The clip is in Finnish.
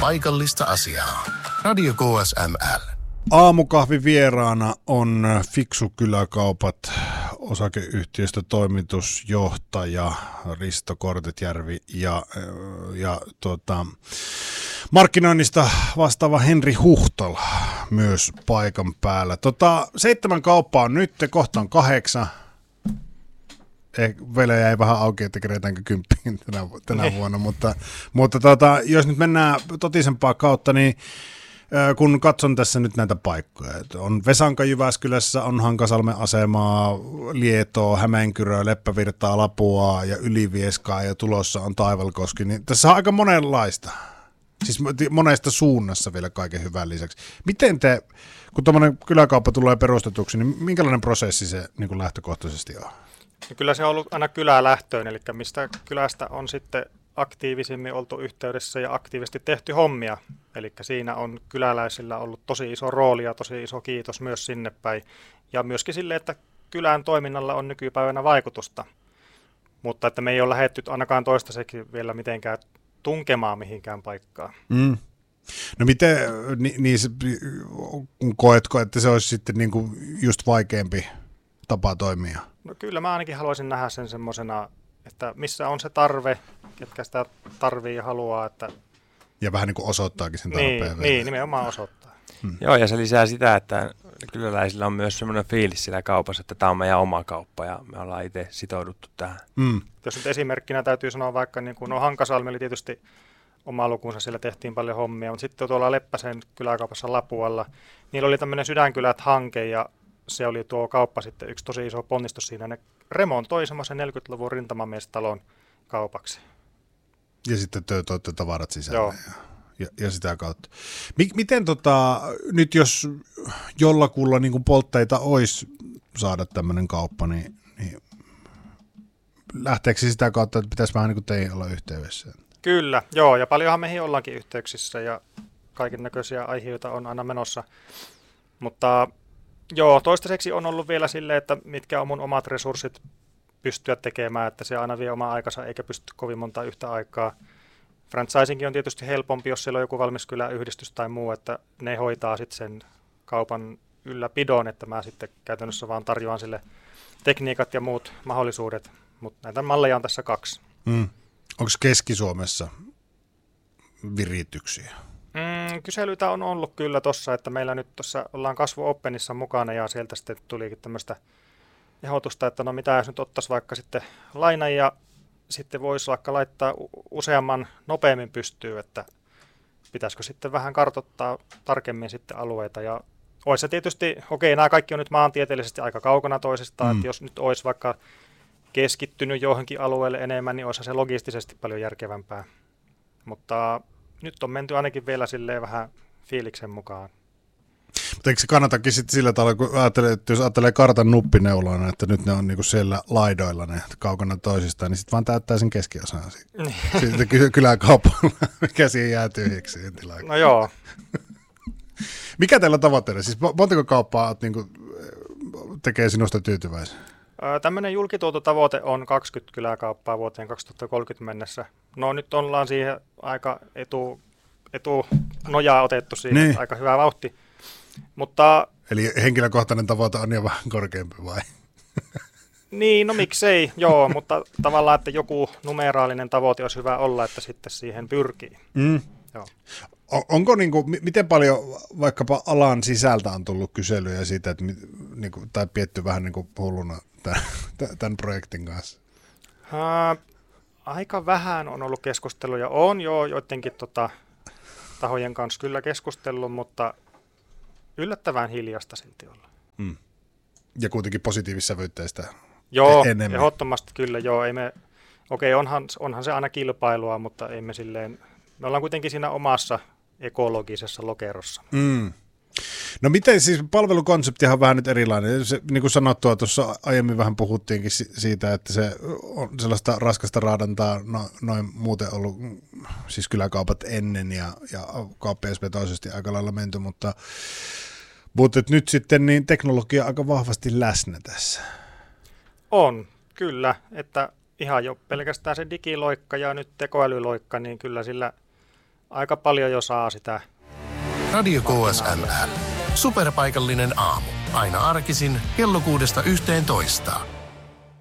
paikallista asiaa. Radio KSML. Aamukahvi vieraana on Fiksu Kyläkaupat osakeyhtiöstä toimitusjohtaja Risto Kortetjärvi ja markkinoinnista vastaava Henri Huhtola myös paikan päällä. 7 kauppaa on nyt, kohta on 8. Vielä jäi vähän auki, että kerätäänkö 10 tänä vuonna, mutta jos nyt mennään totisempaa kautta, niin kun katson tässä nyt näitä paikkoja, että on Vesanka Jyväskylässä, on Hankasalmen asemaa, Lietoa, Hämeenkyröä, Leppävirtaa, Lapua ja Ylivieskaa ja tulossa on Taivalkoski, niin tässä on aika monenlaista. Siis monesta suunnassa vielä kaiken hyvän lisäksi. Miten te, kun tuommoinen kyläkauppa tulee perustetuksi, niin minkälainen prosessi se niin kuin lähtökohtaisesti on? No kyllä se on ollut aina kylälähtöön, eli mistä kylästä on sitten aktiivisimmin oltu yhteydessä ja aktiivisesti tehty hommia. Eli siinä on kyläläisillä ollut tosi iso rooli ja tosi iso kiitos myös sinne päin. Ja myöskin sille, että kylän toiminnalla on nykypäivänä vaikutusta. Mutta että me ei ole lähdetty ainakaan toistaiseksi vielä mitenkään tunkemaan mihinkään paikkaan. Mm. No miten, koetko, että se olisi sitten niin kuin just vaikeampi tapa toimia? No kyllä mä ainakin haluaisin nähdä sen semmoisena, että missä on se tarve, ketkä sitä tarvii ja haluaa. Että ja vähän niin kuin osoittaakin sen tarpeen. Niin, nimenomaan osoittaa. Joo, ja se lisää sitä, että kyläläisillä on myös semmoinen fiilis siellä kaupassa, että tämä on meidän oma kauppa ja me ollaan itse sitouduttu tähän. Jos nyt esimerkkinä täytyy sanoa vaikka, niin kuin Hankasalmi oli tietysti oma lukunsa, siellä tehtiin paljon hommia, mutta sitten tuolla Leppäsen kyläkaupassa Lapualla, niillä oli tämmöinen Sydänkylät-hanke ja se oli tuo kauppa sitten yksi tosi iso ponnistus siinä. Ne remontoi semmoisen 40-luvun rintamamiestalon kaupaksi. Ja sitten toitte tavarat sisälle ja sitä kautta. Miten nyt jos jollakulla niin kuin poltteita olisi saada tämmöinen kauppa, niin lähteekö sitä kautta, että pitäisi vähän niin kuin teidän olla yhteydessä? Kyllä, joo, ja paljonhan meihin ollaankin yhteyksissä ja kaiken näköisiä aiheita on aina menossa, mutta joo, toistaiseksi on ollut vielä silleen, että mitkä on mun omat resurssit pystyä tekemään, että se aina vie oma aikansa eikä pysty kovin monta yhtä aikaa. Franchisingkin on tietysti helpompi, jos siellä on joku valmis kyläyhdistys tai muu, että ne hoitaa sitten sen kaupan ylläpidon, että mä sitten käytännössä vaan tarjoan sille tekniikat ja muut mahdollisuudet, mutta näitä malleja on tässä 2. Onko Keski-Suomessa virityksiä? Kyselyitä on ollut kyllä tuossa, että meillä nyt tuossa ollaan Kasvu-Openissa mukana ja sieltä sitten tulikin tämmöistä ehdotusta, että no mitä jos nyt ottaisi vaikka sitten lainan ja sitten voisi vaikka laittaa useamman nopeammin pystyyn, että pitäisikö sitten vähän kartoittaa tarkemmin sitten alueita ja olisi se tietysti, nämä kaikki on nyt maantieteellisesti aika kaukana toisistaan, että jos nyt olisi vaikka keskittynyt johonkin alueelle enemmän, niin olisi se logistisesti paljon järkevämpää, mutta nyt on menty ainakin vielä silleen vähän fiiliksen mukaan. Mutta eikö se kannatakin sitten sillä tavalla, kun jos ajattelee kartan nuppineulana, että nyt ne on niinku siellä laidoilla ne kaukana toisistaan, niin sitten vaan täyttää sen keskiosan. Sitten kyläkaupalla, mikä siihen jää tyhjäksi. No joo. Mikä teillä on tavoitteena? Siis montako kauppaa niinku tekee sinusta tyytyväisen? Tämmöinen julkituototavoite on 20 kyläkauppaa vuoteen 2030 mennessä. No nyt ollaan siihen aika etunojaa otettu siihen, niin. Aika hyvä vauhti. Mutta, eli henkilökohtainen tavoite on jo vähän korkeampi vai? Niin, no miksei, joo, mutta tavallaan, että joku numeraalinen tavoite olisi hyvä olla, että sitten siihen pyrkii. Joo. Onko miten paljon vaikkapa alan sisältä on tullut kyselyjä siitä, että tai pietty vähän hulluna tämän projektin kanssa? Aika vähän on ollut keskusteluja. On jo joidenkin tahojen kanssa kyllä keskustellut, mutta yllättävän hiljasta silti olla. Ja kuitenkin positiivissävytteistä enemmän. Ehdottomasti kyllä, joo. Onhan se aina kilpailua, mutta ei me silleen, me ollaan kuitenkin siinä omassa ekologisessa lokerossa. No miten siis palvelukonseptihan on vähän nyt erilainen. Se, niin kuin sanottua, tuossa aiemmin vähän puhuttiinkin siitä, että se on sellaista raskasta raadantaa noin muuten ollut, siis kyläkaupat ennen ja kauppias vetoisesti aika lailla menty, mutta nyt sitten niin teknologia aika vahvasti läsnä tässä. On, kyllä, että ihan jo pelkästään se digiloikka ja nyt tekoälyloikka, niin kyllä sillä aika paljon jo saa sitä. Radio KSML. Superpaikallinen aamu. Aina arkisin kello 6–11.